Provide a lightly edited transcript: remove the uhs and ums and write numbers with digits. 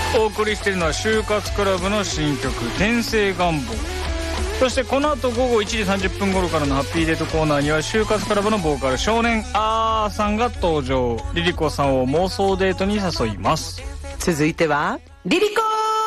お送りしているのは就活クラブの新曲転生願望。そしてこの後午後1時30分頃からのハッピーデートコーナーには就活クラブのボーカル少年あーさんが登場。リリコさんを妄想デートに誘います。 続いてはリリコ